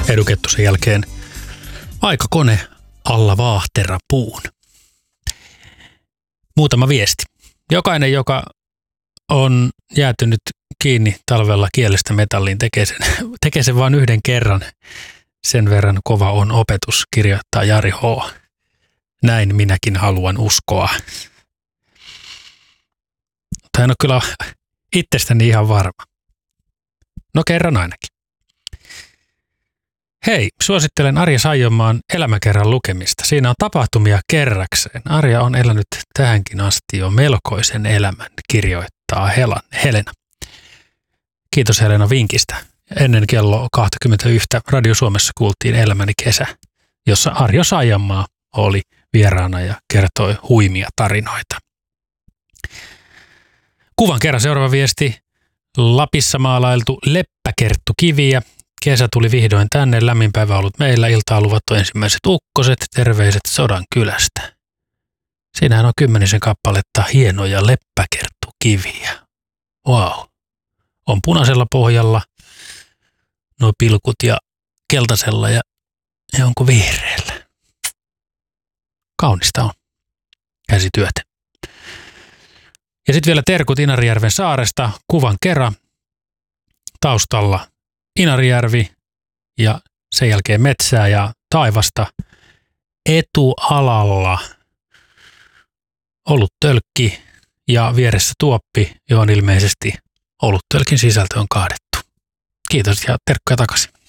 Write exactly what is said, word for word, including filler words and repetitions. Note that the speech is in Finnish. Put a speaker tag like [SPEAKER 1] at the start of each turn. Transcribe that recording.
[SPEAKER 1] Edukettusen jälkeen aikakone alla vaahterapuun. Muutama viesti. Jokainen, joka on jäätynyt kiinni talvella kielestä metalliin, tekee sen, tekee sen vain yhden kerran. Sen verran kova on opetus, kirjoittaa Jari H. Näin minäkin haluan uskoa. Tai en ole kyllä itsestäni ihan varma. No kerran ainakin. Hei, suosittelen Arja Saijonmaan Elämäkerran lukemista. Siinä on tapahtumia kerrakseen. Arja on elänyt tähänkin asti jo melkoisen elämän, kirjoittaa Helan, Helena. Kiitos Helena vinkistä. Ennen kello kaksikymmentäyksi Radio Suomessa kuultiin Elämäni kesä, jossa Arja Saijonmaa oli vieraana ja kertoi huimia tarinoita. Kuvan kerran seuraava viesti. Lapissa maalailtu leppäkerttukiviä. Kesä tuli vihdoin tänne, lämmin päivä ollut meillä, iltaa luvattu ensimmäiset ukkoset, terveiset Sodan kylästä. Siinähän on kymmenisen kappaletta hienoja leppäkerttukiviä. Wow. On punaisella pohjalla, nuo pilkut ja keltaisella ja jonkun vihreällä. Kaunista on. Käsityötä. Ja sitten vielä terkut Inarijärven saaresta, kuvan kerran, taustalla Inarijärvi ja sen jälkeen metsää ja taivasta. Etualalla oluttölkki ja vieressä tuoppi, johon ilmeisesti oluttölkin sisältö on kaadettu. Kiitos ja terkkuja takaisin.